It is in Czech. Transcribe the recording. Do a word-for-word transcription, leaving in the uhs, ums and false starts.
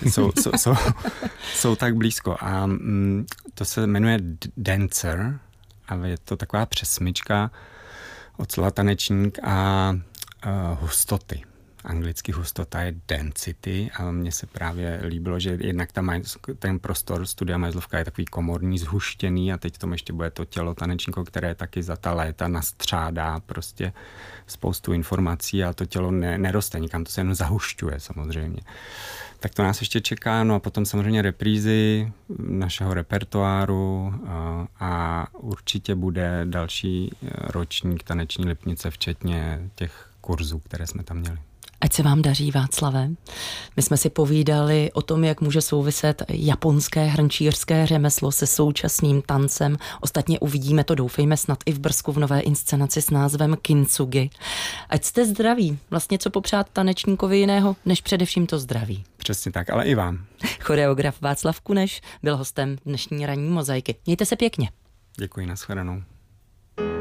jsou, jsou, jsou, jsou tak blízko. A mm, to se jmenuje dancer a je to taková přesmyčka od slova tanečník a uh, hustoty. Anglicky hustota je density a mně se právě líbilo, že jednak tam má, ten prostor Studia Majzlovka je takový komorní, zhuštěný a teď tomu ještě bude to tělo tanečníků, které taky za ta léta nastřádá prostě spoustu informací a to tělo ne, neroste nikam, to se jen zahušťuje samozřejmě. Tak to nás ještě čeká, no a potom samozřejmě reprízy našeho repertoáru a, a určitě bude další ročník Taneční Lipnice, včetně těch kurzů, které jsme tam měli. Ať se vám daří, Václave. My jsme si povídali o tom, jak může souviset japonské hrnčířské řemeslo se současným tancem. Ostatně uvidíme to, doufejme, snad i v Brzku v nové inscenaci s názvem Kintsugi. Ať jste zdraví. Vlastně co popřát tanečníkovi jiného, než především to zdraví. Přesně tak, ale i vám. Choreograf Václav Kuneš byl hostem dnešní ranní mozaiky. Mějte se pěkně. Děkuji, nashledanou.